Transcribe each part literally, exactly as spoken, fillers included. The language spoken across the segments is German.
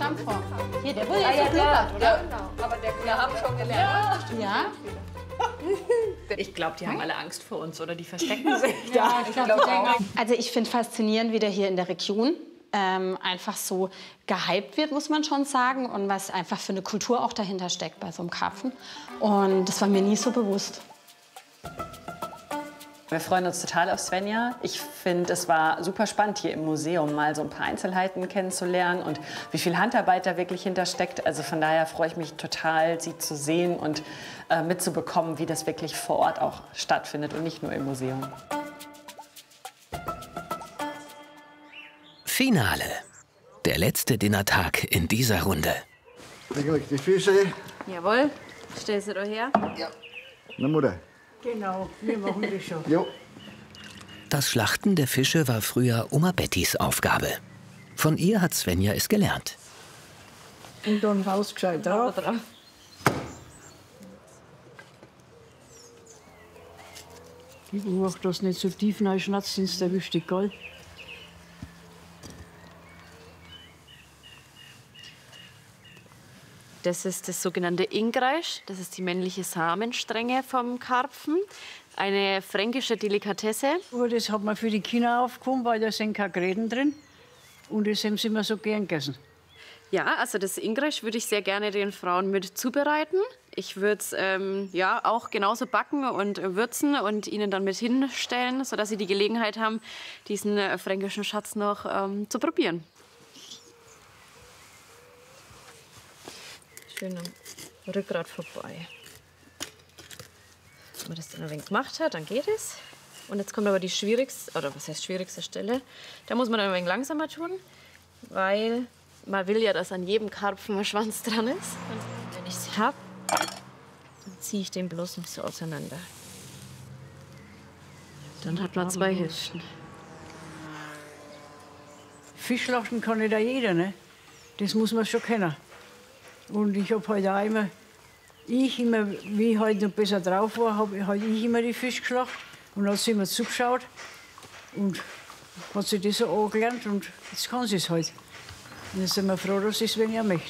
Kampfer. Hier, der wurde jetzt geklettert, oder? Genau, aber der, wir haben schon gelernt. Ja. Ich glaube, die haben alle Angst vor uns oder die verstecken sich. Ja, ich glaube auch. Also ich finde faszinierend, wie der hier in der Region ähm, einfach so gehypt wird, muss man schon sagen. Und was einfach für eine Kultur auch dahinter steckt bei so einem Karpfen. Und das war mir nie so bewusst. Wir freuen uns total auf Svenja. Ich finde, es war super spannend, hier im Museum mal so ein paar Einzelheiten kennenzulernen und wie viel Handarbeit da wirklich hintersteckt. Also von daher freue ich mich total, sie zu sehen und äh, mitzubekommen, wie das wirklich vor Ort auch stattfindet und nicht nur im Museum. Finale. Der letzte Dinnertag in dieser Runde. Legen wir die Fische. Jawohl. Stell sie doch her. Ja. Na, Mutter. Genau, wir machen das schon. Jo. Das Schlachten der Fische war früher Oma Bettys Aufgabe. Von ihr hat Svenja es gelernt. Und dann rausgescheit drauf. Gib Acht, dass nicht so tief reinschnatzt, sonst erwischt dich Gold. Das ist das sogenannte Ingreisch. Das ist die männliche Samenstrenge vom Karpfen. Eine fränkische Delikatesse. Aber das hat man für die Kinder aufgehoben, weil da sind keine Gräten drin. Und das haben sie immer so gern gegessen. Ja, also das Ingreisch würde ich sehr gerne den Frauen mit zubereiten. Ich würde es ähm, ja, auch genauso backen und würzen und ihnen dann mit hinstellen, sodass sie die Gelegenheit haben, diesen äh, fränkischen Schatz noch ähm, zu probieren. Schön am Rückgrat vorbei. Wenn man das dann ein wenig gemacht hat, dann geht es. Und jetzt kommt aber die schwierigste, oder was heißt schwierigste Stelle. Da muss man dann ein wenig langsamer tun, weil man will ja, dass an jedem Karpfen ein Schwanz dran ist. Und wenn ich es habe, dann ziehe ich den bloß nicht so auseinander. Dann hat man zwei Hälften. Fischlachten kann nicht auch jeder, ne? Das muss man schon kennen. Und ich habe halt auch immer, ich immer, wie ich halt noch besser drauf war, habe halt ich immer die Fische geschlachtet. Und dann hat sie immer zugeschaut und hat sich das so angelernt und jetzt kann sie es halt. Und jetzt sind wir froh, dass sie es, wenn ihr möchte.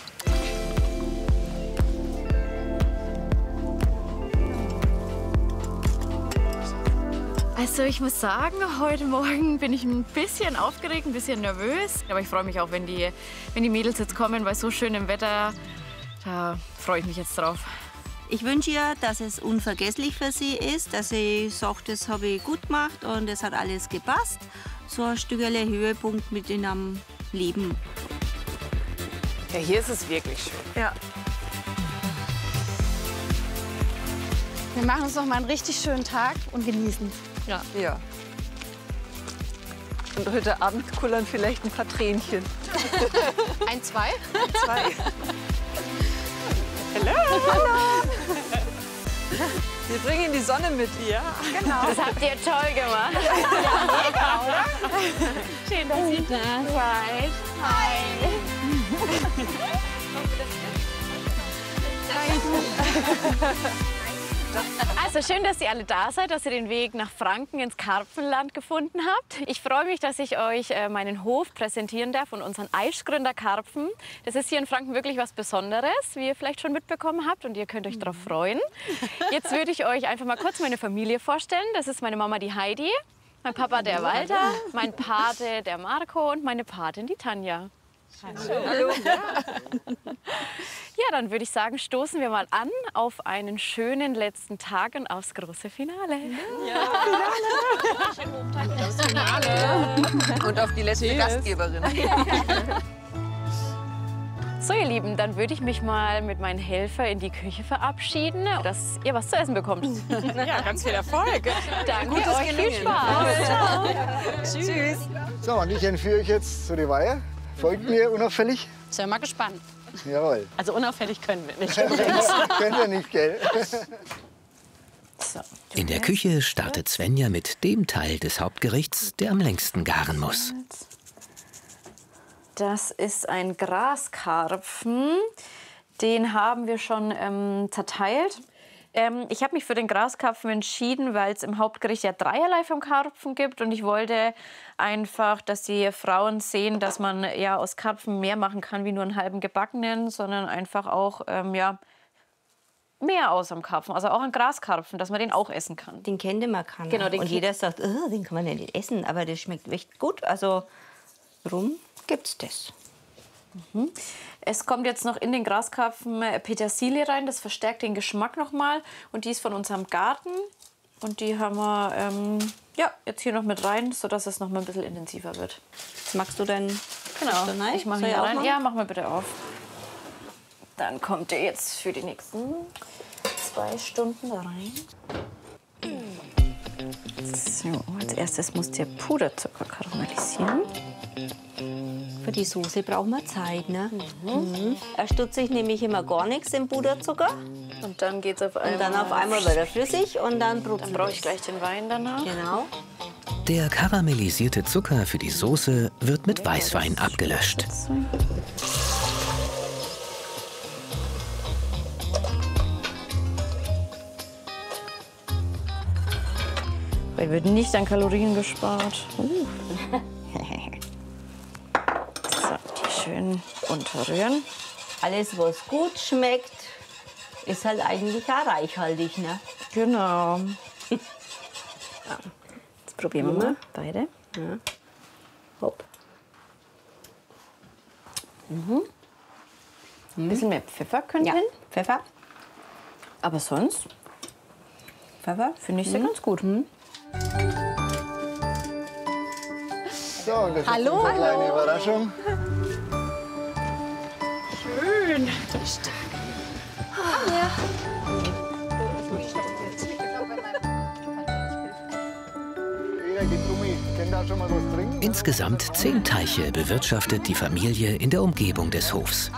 Also ich muss sagen, heute Morgen bin ich ein bisschen aufgeregt, ein bisschen nervös. Aber ich freue mich auch, wenn die, wenn die Mädels jetzt kommen, bei so schönem Wetter. Da freue ich mich jetzt drauf. Ich wünsche ihr, dass es unvergesslich für sie ist, dass sie sagt, das habe ich gut gemacht und es hat alles gepasst. So ein Stückerle Höhepunkt mit in einem Leben. Ja, hier ist es wirklich schön. Ja. Wir machen uns noch mal einen richtig schönen Tag und genießen. Ja. Ja. Und heute Abend kullern vielleicht ein paar Tränchen. Ein, zwei? Zwei. Hallo. Hallo. Wir bringen die Sonne mit. Ja, genau. Das habt ihr toll gemacht. Ja, mega, oder? Schön, dass ihr da seid. Hi. Also schön, dass ihr alle da seid, dass ihr den Weg nach Franken ins Karpfenland gefunden habt. Ich freue mich, dass ich euch äh, meinen Hof präsentieren darf und unseren Aischgründer Karpfen. Das ist hier in Franken wirklich was Besonderes, wie ihr vielleicht schon mitbekommen habt, und ihr könnt euch darauf freuen. Jetzt würde ich euch einfach mal kurz meine Familie vorstellen. Das ist meine Mama, die Heidi, mein Papa, der Walter, mein Pate, der Marco, und meine Patin, die Tanja. Hallo. Hallo. Ja, dann würde ich sagen, stoßen wir mal an auf einen schönen letzten Tag und aufs große Finale. Ja, Finale. Das Finale. Und auf die letzte Cheers. Gastgeberin. So, ihr Lieben, dann würde ich mich mal mit meinen Helfern in die Küche verabschieden, dass ihr was zu essen bekommt. Ja, ganz viel Erfolg. Danke Gutes euch, viel Gelingen. Spaß. Ciao. Tschüss. So, und ich entführe euch jetzt zu der Weihe. Folgt mir unauffällig. Sind wir mal gespannt. Jawohl. Also unauffällig können wir nicht. Könnt ihr nicht, gell? So. In der Küche startet Svenja mit dem Teil des Hauptgerichts, der am längsten garen muss. Das ist ein Graskarpfen. Den haben wir schon ähm, zerteilt. Ähm, ich habe mich für den Graskarpfen entschieden, weil es im Hauptgericht ja dreierlei vom Karpfen gibt. Und ich wollte einfach, dass die Frauen sehen, dass man ja aus Karpfen mehr machen kann wie nur einen halben gebackenen, sondern einfach auch ähm, ja, mehr aus am Karpfen. Also auch einen Graskarpfen, dass man den auch essen kann. Den kennt man keiner. Genau, den und kennt- jeder sagt, oh, den kann man ja nicht essen, aber der schmeckt echt gut. Also warum gibt's das? Es kommt jetzt noch in den Graskarpfen Petersilie rein, das verstärkt den Geschmack nochmal. Und die ist von unserem Garten. Und die haben wir ähm, ja, jetzt hier noch mit rein, sodass es noch mal ein bisschen intensiver wird. Jetzt magst du dann Genau, da rein? ich mache Soll hier ich auch rein. machen? Ja, mach mal bitte auf. Dann kommt der jetzt für die nächsten zwei Stunden da rein. So, als erstes muss der Puderzucker karamellisieren. Für die Soße brauchen wir Zeit, ne? Mhm. Er stutzt sich nämlich immer gar nichts im Puderzucker. Und dann geht's auf einmal. Und dann auf einmal wird er flüssig und dann brutzelt Dann brauche ich gleich den Wein danach. Genau. Der karamellisierte Zucker für die Soße wird mit Weißwein abgelöscht. Weil wird nicht an Kalorien gespart. Uh. So, die schön unterrühren. Alles, was gut schmeckt, ist halt eigentlich auch reichhaltig, ne? Genau. Jetzt probieren wir mal beide. Ja. Hopp. Ein bisschen mehr Pfeffer könnte Ja, hin. Pfeffer. Aber sonst Pfeffer. finde ich sie ganz gut. So, und das Hallo. ist eine kleine Überraschung. Jeder geht um mich. Kennt da schon mal was trinken? Insgesamt zehn Teiche bewirtschaftet die Familie in der Umgebung des Hofs.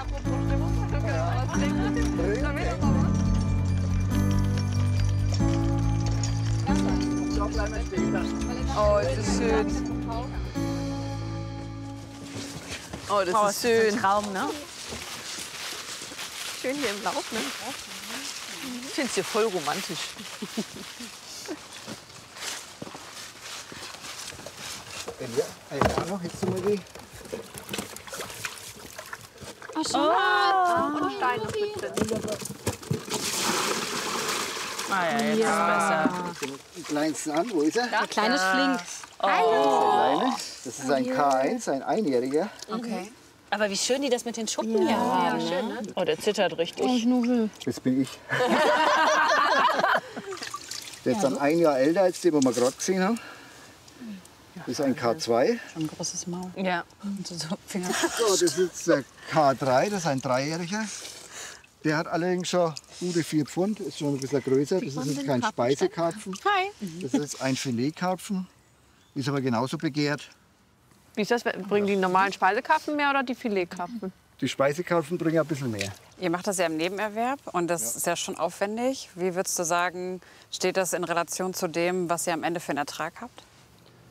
Oh, das ist schön. Oh, das ist schön. Traum, ne? Schön hier im Laub, ne? Ich finde es hier voll romantisch. Ja, ja, noch. Jetzt mal die. Ah ja, jetzt ist besser. Den kleinsten an. Wo ist er? Der kleine ist flink. Kleine. Das ist ein K eins, ein Einjähriger. Okay. Aber wie schön die das mit den Schuppen hier haben. Ja, schön, ne? Oh, der zittert richtig. Das bin ich. Der ist dann ein Jahr älter als den, den wir gerade gesehen haben. Das ist ein K zwei. Ein großes Maul. Ja. Und so Finger. So, das ist der K drei, das ist ein Dreijähriger. Der hat allerdings schon gute vier Pfund, ist schon ein bisschen größer. Das ist jetzt kein Speisekarpfen. Hi. Das ist ein Filetkarpfen, ist aber genauso begehrt. Wie ist das? Bringen die normalen Speisekarpfen mehr oder die Filetkarpfen? Die Speisekarpfen bringen ein bisschen mehr. Ihr macht das ja im Nebenerwerb und das ist ja schon aufwendig. Wie würdest du sagen, steht das in Relation zu dem, was ihr am Ende für einen Ertrag habt?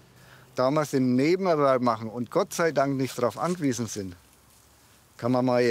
Da wir es im Nebenerwerb machen und Gott sei Dank nicht darauf angewiesen sind, kann man mal